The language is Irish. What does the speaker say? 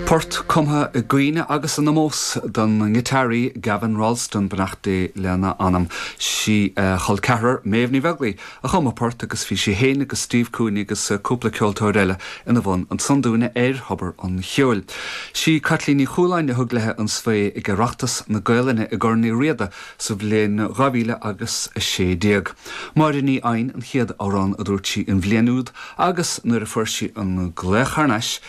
Port cumha a Gine agus an mós don ngitari Gavin Ralston benachta lena anam si chol cearar méhní bheaglaí a chuma port agus fi si héine agus Steve Cooney agus cúpla ceoltóir eile ina bhain an sundúna hobar an cheol. Si catlíní chúláine thuglathe an sfé ag reachtas na Gaeilge i gcónaí riada sa bhléin 2000 agus 16. Mairiní ein an chiad árán a dúirt si in bhlianúd agus nuair a fuair si an glécharnais